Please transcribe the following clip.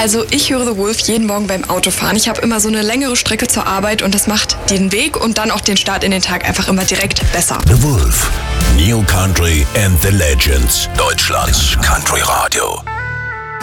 Also ich höre The Wolf jeden Morgen beim Autofahren. Ich habe immer so eine längere Strecke zur Arbeit und das macht den Weg und dann auch den Start in den Tag einfach immer direkt besser. The Wolf, New Country and the Legends, Deutschlands Country Radio.